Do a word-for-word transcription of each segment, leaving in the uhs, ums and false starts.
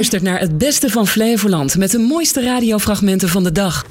luistert naar het beste van Flevoland met de mooiste radiofragmenten van de dag.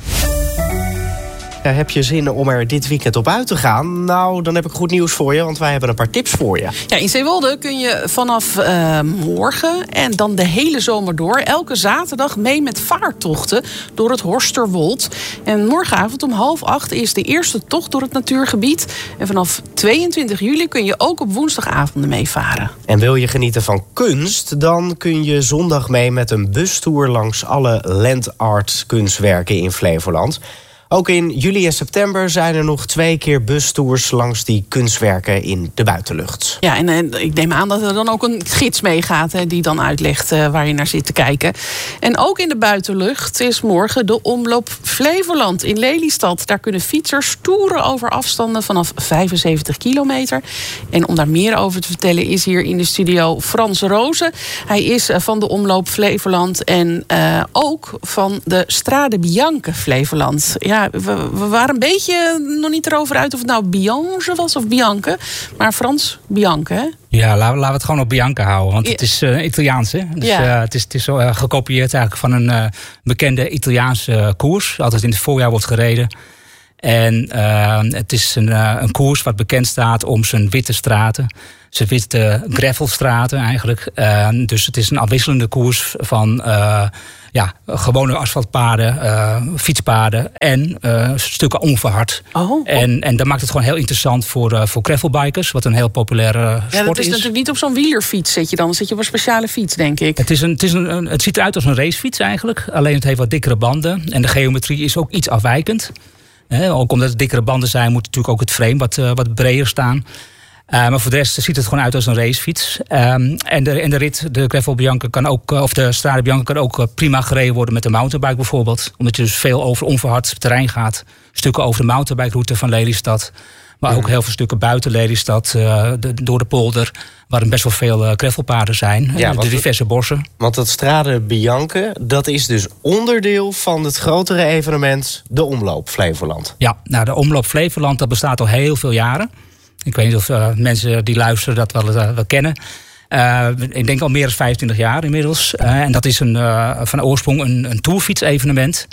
Ja, heb je zin om er dit weekend op uit te gaan? Nou, dan heb ik goed nieuws voor je, want wij hebben een paar tips voor je. Ja, in Zeewolde kun je vanaf uh, morgen en dan de hele zomer door elke zaterdag mee met vaartochten door het Horsterwold. En morgenavond om half acht is de eerste tocht door het natuurgebied. En vanaf tweeëntwintig juli kun je ook op woensdagavonden meevaren. En wil je genieten van kunst? Dan kun je zondag mee met een bustour langs alle land art kunstwerken in Flevoland. Ook in juli en september zijn er nog twee keer bustours langs die kunstwerken in de buitenlucht. Ja, en, en ik neem aan dat er dan ook een gids meegaat hè, die dan uitlegt uh, waar je naar zit te kijken. En ook in de buitenlucht is morgen de Omloop Flevoland in Lelystad. Daar kunnen fietsers toeren over afstanden vanaf vijfenzeventig kilometer. En om daar meer over te vertellen is hier in de studio Frans Rozen. Hij is uh, van de Omloop Flevoland en uh, ook van de Strade Bianche Flevoland. Ja, we, we waren een beetje nog niet erover uit of het nou Bianche was of Bianche. Maar Frans, Bianche, hè? Ja, laten we het gewoon op Bianche houden. Want het is uh, Italiaans, hè? Dus ja. uh, het is, het is uh, gekopieerd eigenlijk van een uh, bekende Italiaanse uh, koers. Altijd in het voorjaar wordt gereden. En uh, het is een, uh, een koers wat bekend staat om zijn witte straten. Zijn witte gravelstraten eigenlijk. Uh, dus het is een afwisselende koers van uh, ja, gewone asfaltpaden, uh, fietspaden en uh, stukken onverhard. Oh, oh. En, en dat maakt het gewoon heel interessant voor, uh, voor gravelbikers, wat een heel populaire uh, sport is. Ja, dat is, is natuurlijk niet op zo'n wielerfiets zit je dan. Dan zit je op een speciale fiets, denk ik. Het, is een, het, is een, een, het ziet eruit als een racefiets eigenlijk. Alleen het heeft wat dikkere banden. En de geometrie is ook iets afwijkend. He, ook omdat het dikkere banden zijn, moet natuurlijk ook het frame wat, uh, wat breder staan. Uh, maar voor de rest ziet het gewoon uit als een racefiets. Um, en, de, en de rit, de Gravel Bianche kan ook, of de Strade Bianche kan ook uh, prima gereden worden met de mountainbike bijvoorbeeld. Omdat je dus veel over onverhard terrein gaat. Stukken over de mountainbike route van Lelystad. Maar ja. ook heel veel stukken buiten Lelystad, uh, de, door de polder, waar er best wel veel uh, gravelpaden zijn. Ja, de diverse het, bossen. Want dat Strade Bianche, dat is dus onderdeel van het grotere evenement, de Omloop Flevoland. Ja, nou, de Omloop Flevoland, dat bestaat al heel veel jaren. Ik weet niet of uh, mensen die luisteren dat wel, uh, wel kennen. Uh, ik denk al meer dan vijfentwintig jaar inmiddels. Uh, en dat is een, uh, van oorsprong een, een tourfiets-evenement.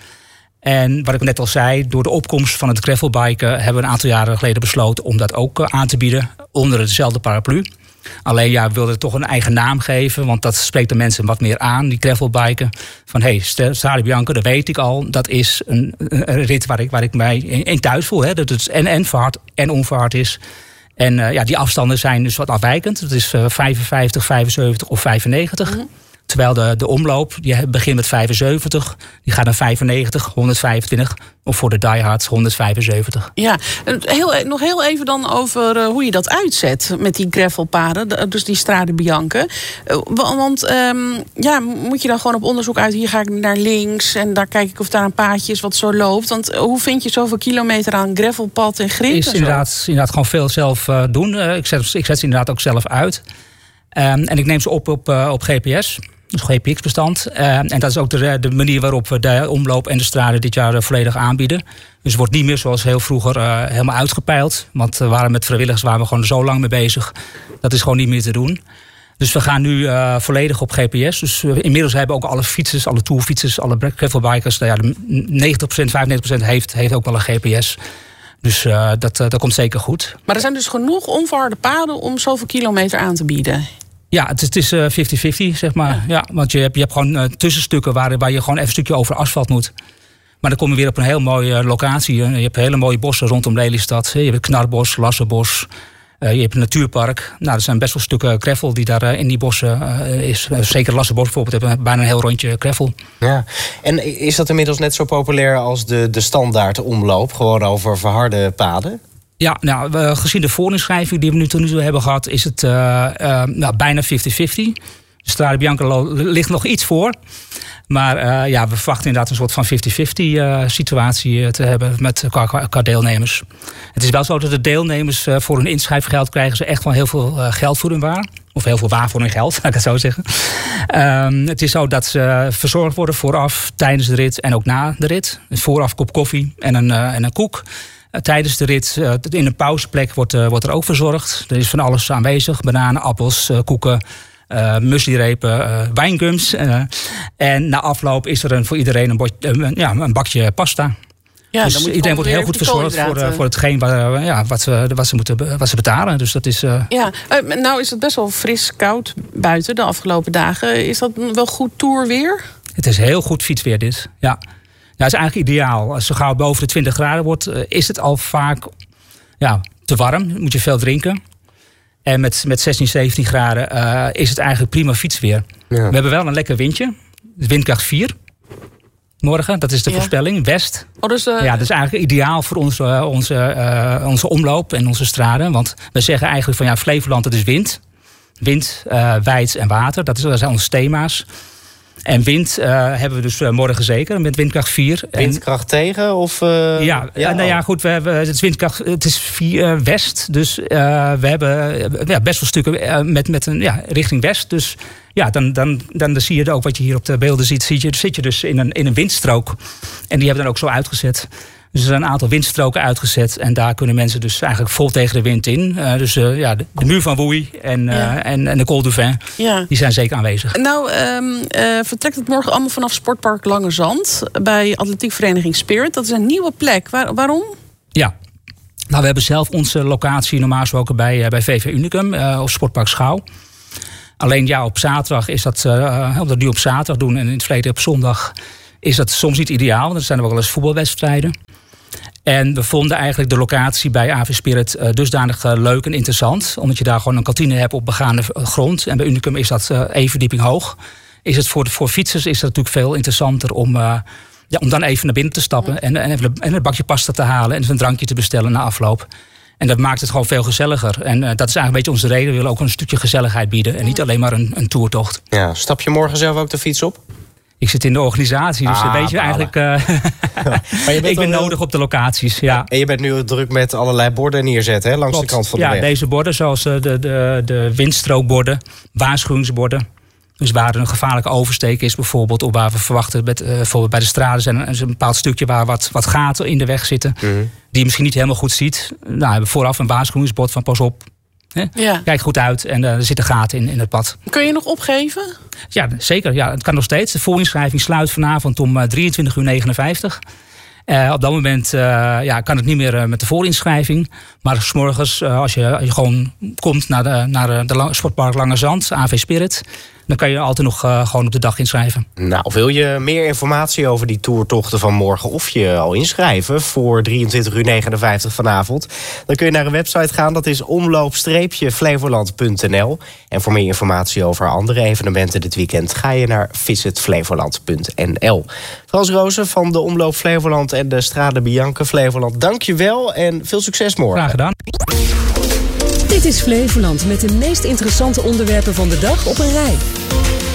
En wat ik net al zei, door de opkomst van het gravelbiken hebben we een aantal jaren geleden besloten om dat ook uh, aan te bieden onder dezelfde paraplu. Alleen ja, we wilden toch een eigen naam geven, want dat spreekt de mensen wat meer aan, die gravelbiken. Van hé, hey, Strade Bianche, dat weet ik al. Dat is een, een rit waar ik, waar ik mij in thuis voel. Hè, dat het en, en verhard en onverhard is. En uh, ja, die afstanden zijn dus wat afwijkend. Dat is uh, vijfenvijftig, vijfenzeventig of vijfennegentig. Mm-hmm. Terwijl de, de omloop, die begint met vijfenzeventig. Die gaat naar vijfennegentig, honderdvijfentwintig. Of voor de diehards honderdvijfenzeventig. Ja, heel, nog heel even dan over uh, hoe je dat uitzet met die gravelpaden. Dus die Strade Bianche. Uh, want um, ja, moet je dan gewoon op onderzoek uit. Hier ga ik naar links en daar kijk ik of daar een paadje is wat zo loopt. Want uh, hoe vind je zoveel kilometer aan gravelpad en grind? Is inderdaad, inderdaad gewoon veel zelf uh, doen. Uh, ik, zet, ik zet ze inderdaad ook zelf uit. Um, en ik neem ze op op, uh, op G P S. Dus G P X-bestand. Uh, en dat is ook de, de manier waarop we de omloop en de strade dit jaar uh, volledig aanbieden. Dus het wordt niet meer zoals heel vroeger uh, helemaal uitgepeild. Want we waren met vrijwilligers waren we gewoon zo lang mee bezig. Dat is gewoon niet meer te doen. Dus we gaan nu uh, volledig op G P S. Dus uh, inmiddels hebben ook alle fietsers, alle tourfietsers, alle gravelbikers. Nou ja, negentig procent, vijfennegentig procent heeft, heeft ook wel een G P S. Dus uh, dat, uh, dat komt zeker goed. Maar er zijn dus genoeg onverharde paden om zoveel kilometer aan te bieden. Ja, het is, het is uh, vijftig vijftig, zeg maar. Ja. Ja, want je hebt, je hebt gewoon uh, tussenstukken waar, waar je gewoon even een stukje over asfalt moet. Maar dan kom je weer op een heel mooie uh, locatie. Je hebt hele mooie bossen rondom Lelystad. Je hebt het Knarbos, Lassenbos. Uh, je hebt een natuurpark. Nou, er zijn best wel stukken gravel die daar uh, in die bossen uh, is. Uh, zeker Lassenbos bijvoorbeeld hebben bijna een heel rondje gravel. Ja. En is dat inmiddels net zo populair als de, de standaard omloop? Gewoon over verharde paden? Ja, nou, uh, gezien de voorinschrijving die we nu tot nu toe hebben gehad, is het uh, uh, nou, bijna vijftig vijftig. De Strade Bianche ligt nog iets voor. Maar uh, ja, we verwachten inderdaad een soort van vijftig vijftig uh, situatie te hebben met qua, qua deelnemers. Het is wel zo dat de deelnemers uh, voor hun inschrijfgeld krijgen ze echt wel heel veel uh, geld voor hun waar. Of heel veel waar voor hun geld, laat ik het zo zeggen. Um, het is zo dat ze verzorgd worden vooraf, tijdens de rit en ook na de rit. Vooraf kop koffie en een, uh, en een koek. Uh, tijdens de rit, uh, in een pauzeplek, wordt, uh, wordt er ook verzorgd. Er is van alles aanwezig. Bananen, appels, uh, koeken. uh, mueslirepen, uh, wijngums. Uh, en na afloop is er een, voor iedereen een, bord, uh, ja, een bakje pasta. Ja, dus iedereen wordt heel goed verzorgd voor, uh, voor hetgeen waar, uh, ja, wat, ze, wat, ze moeten, wat ze betalen. Dus dat is, uh... Ja, uh, nou is het best wel fris koud buiten de afgelopen dagen. Is dat wel goed tourweer? Het is heel goed fietsweer dit, ja. Nou, het is eigenlijk ideaal. Als het gauw boven de twintig graden wordt, uh, is het al vaak ja, te warm. Dan moet je veel drinken. En met, met zestien, zeventien graden uh, is het eigenlijk prima fietsweer. Ja. We hebben wel een lekker windje. Windkracht vier. Morgen, dat is de ja. voorspelling. West. Oh, dus, uh... Ja, dat is eigenlijk ideaal voor onze, uh, onze, uh, onze omloop en onze straden. Want we zeggen eigenlijk van ja, Flevoland, dat is wind. Wind, uh, wijd en water. Dat, is, dat zijn onze thema's. En wind uh, hebben we dus uh, morgen zeker, met windkracht vier. Windkracht en, tegen? Of, uh, ja, ja, nou ja, goed, we hebben, het is windkracht, het is vier, uh, west. Dus uh, we hebben uh, ja, best wel stukken uh, met, met een ja, richting west. Dus ja, dan, dan, dan, dan zie je ook wat je hier op de beelden ziet. Zit je, zit je dus in een, in een windstrook. En die hebben dan ook zo uitgezet. Dus er zijn een aantal windstroken uitgezet. En daar kunnen mensen dus eigenlijk vol tegen de wind in. Uh, dus uh, ja, de, de muur van Woei en, uh, ja. en, en de Col du Vin, ja. die zijn zeker aanwezig. Nou, um, uh, vertrekt het morgen allemaal vanaf Sportpark Lange Zand. Bij atletiekvereniging Spirit. Dat is een nieuwe plek. Waar, waarom? Ja, nou, we hebben zelf onze locatie normaal gesproken bij, uh, bij V V Unicum. Uh, of Sportpark Schouw. Alleen ja, op zaterdag is dat... Uh, dat nu op zaterdag doen en in het verleden op zondag... is dat soms niet ideaal. Want er zijn er wel eens voetbalwedstrijden. En we vonden eigenlijk de locatie bij A V Spirit uh, dusdanig uh, leuk en interessant. Omdat je daar gewoon een kantine hebt op begaande grond. En bij Unicum is dat uh, één verdieping hoog. Is het voor, voor fietsers is het natuurlijk veel interessanter om, uh, ja, om dan even naar binnen te stappen. En, en, even, en een bakje pasta te halen en een drankje te bestellen na afloop. En dat maakt het gewoon veel gezelliger. En uh, dat is eigenlijk een beetje onze reden. We willen ook een stukje gezelligheid bieden. En niet alleen maar een, een toertocht. Ja, stap je morgen zelf ook de fiets op? Ik zit in de organisatie, dus ah, weet je eigenlijk... Uh, ja. Maar je bent ik ben nodig heel... op de locaties, ja. En je bent nu druk met allerlei borden neerzetten, hè, langs Klopt. de kant van de ja, weg. Ja, deze borden, zoals de, de, de windstrookborden, waarschuwingsborden. Dus waar er een gevaarlijke oversteek is bijvoorbeeld... of waar we verwachten, met, uh, bijvoorbeeld bij de straten... zijn er een bepaald stukje waar wat, wat gaten in de weg zitten... Mm-hmm. die je misschien niet helemaal goed ziet. Nou, we hebben vooraf een waarschuwingsbord van pas op... Ja. Kijk goed uit en uh, er zitten gaten in, in het pad. Kun je nog opgeven? Ja, zeker. Ja, het kan nog steeds. De voorinschrijving sluit vanavond om uh, drieëntwintig uur negenenvijftig. Uh, op dat moment uh, ja, kan het niet meer uh, met de voorinschrijving. Maar 's morgens, uh, als, je, als je gewoon komt naar de, naar de Sportpark Lange Zand, A V Spirit... dan kan je altijd nog uh, gewoon op de dag inschrijven. Nou, wil je meer informatie over die toertochten van morgen... of je al inschrijven voor drieëntwintig uur negenenvijftig vanavond... dan kun je naar een website gaan, dat is omloop flevoland punt n l. En voor meer informatie over andere evenementen dit weekend... ga je naar visit flevoland punt n l. Frans Rozen van de Omloop Flevoland en de Strade Bianche Flevoland... dank je wel en veel succes morgen. Graag gedaan. Dit is Flevoland met de meest interessante onderwerpen van de dag op een rij.